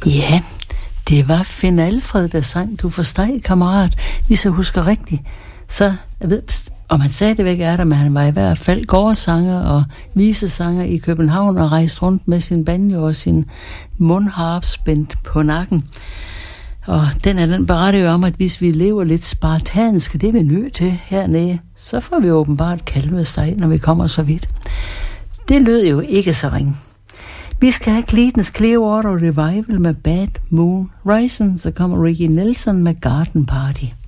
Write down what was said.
Ja, det var Finn Alfred, der sang Du forsteg, kammerat. Hvis jeg husker rigtigt, så jeg ved, om han stadigvæk er der, men han var i hvert fald gårdsanger og visesanger i København og rejste rundt med sin banjo og sin mundharp spændt på nakken. Og den beretter jo om, at hvis vi lever lidt spartansk, det er vi nødt til hernede, så får vi åbenbart kalvesteg, når vi kommer så vidt. Det lød jo ikke så ringe. Vi skal have Creedence Clearwater Revival med Bad Moon Rising, så kommer Ricky Nelson med Garden Party.